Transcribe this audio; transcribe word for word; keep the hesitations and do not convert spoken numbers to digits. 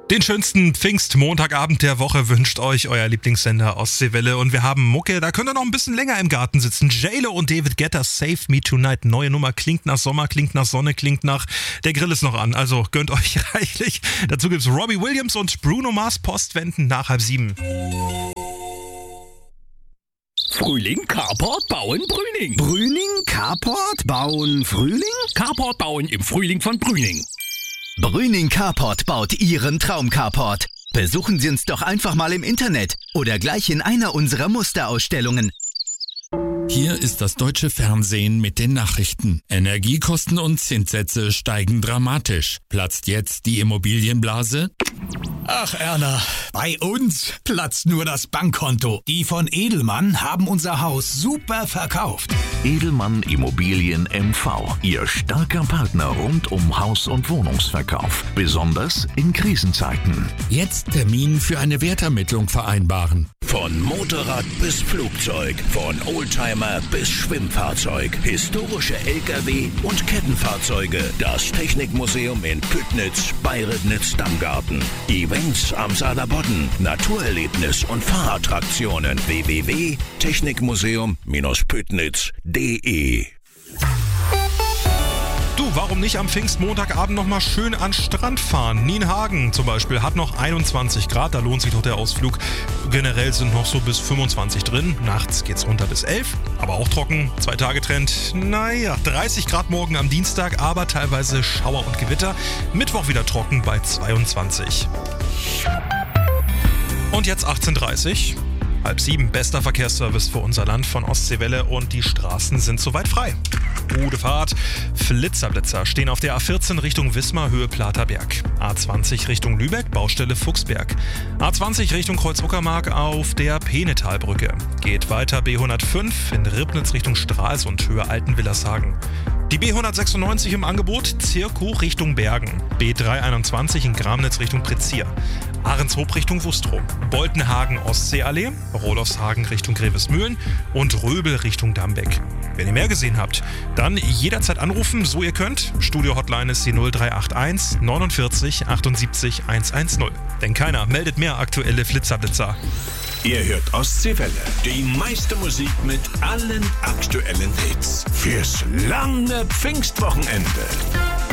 Den schönsten Pfingstmontagabend der Woche wünscht euch euer Lieblingssender Ostseewelle. Und wir haben Mucke, da könnt ihr noch ein bisschen länger im Garten sitzen. J-Lo und David Guetta, Save Me Tonight. Neue Nummer, klingt nach Sommer, klingt nach Sonne, klingt nach... Der Grill ist noch an, also gönnt euch reichlich. Dazu gibt's Robbie Williams und Bruno Mars Postwenden nach halb sieben. Frühling, Carport, bauen, Brüning. Brüning, Carport, bauen, Frühling? Carport bauen im Frühling von Brüning. Brüning Carport baut Ihren Traum-Carport. Besuchen Sie uns doch einfach mal im Internet oder gleich in einer unserer Musterausstellungen. Hier ist das deutsche Fernsehen mit den Nachrichten. Energiekosten und Zinssätze steigen dramatisch. Platzt jetzt die Immobilienblase? Ach Erna, bei uns platzt nur das Bankkonto. Die von Edelmann haben unser Haus super verkauft. Edelmann Immobilien M V, Ihr starker Partner rund um Haus- und Wohnungsverkauf. Besonders in Krisenzeiten. Jetzt Termin für eine Wertermittlung vereinbaren. Von Motorrad bis Flugzeug, von Oldtimer bis Schwimmfahrzeug, historische L K W und Kettenfahrzeuge. Das Technikmuseum in Püttnitz, Bayrednitz-Dammgarten. Events am Saarlandbodden, Naturerlebnis und Fahrattraktionen. w w w punkt technikmuseum Püttnitz punkt de. Du, warum nicht am Pfingstmontagabend nochmal schön an Strand fahren? Nienhagen zum Beispiel hat noch einundzwanzig Grad, da lohnt sich doch der Ausflug. Generell sind noch so bis fünfundzwanzig drin, nachts geht's runter bis elf, aber auch trocken, zwei Tage Trend. Naja, dreißig Grad morgen am Dienstag, aber teilweise Schauer und Gewitter. Mittwoch wieder trocken bei zweiundzwanzig. Und jetzt achtzehn Uhr dreißig. Halb sieben, bester Verkehrsservice für unser Land von Ostseewelle und die Straßen sind soweit frei. Gute Fahrt. Flitzerblitzer stehen auf der A vierzehn Richtung Wismar, Höhe Platerberg. A zwanzig Richtung Lübeck, Baustelle Fuchsberg. A zwanzig Richtung Kreuz-Uckermark auf der Peenetalbrücke. Geht weiter B hundertfünf in Ribnitz Richtung Stralsund, Höhe Altenwillershagen. Die B hundertsechsundneunzig im Angebot, Zirkow Richtung Bergen. B dreihunderteinundzwanzig in Gramnitz Richtung Prezier. Ahrenshoop Richtung Wustrow. Boltenhagen Ostseeallee, Rolofshagen Richtung Grevesmühlen und Röbel Richtung Dambeck. Wenn ihr mehr gesehen habt, dann jederzeit anrufen, so ihr könnt. Studio-Hotline ist die null drei acht eins neunundvierzig achtundsiebzig hundertzehn. Denn keiner meldet mehr aktuelle Flitzerblitzer. Ihr hört Ostseewelle, die meiste Musik mit allen aktuellen Hits. Fürs lange Pfingstwochenende.